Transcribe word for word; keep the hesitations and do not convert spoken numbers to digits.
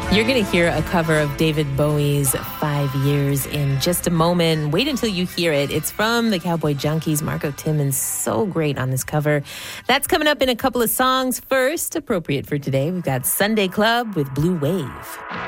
You're going to hear a cover of David Bowie's Five Years in just a moment. Wait until you hear it. It's from the Cowboy Junkies. Marco Timmons, so great on this cover. That's coming up in a couple of songs. First, appropriate for today, we've got Sunday Club with Blue Wave.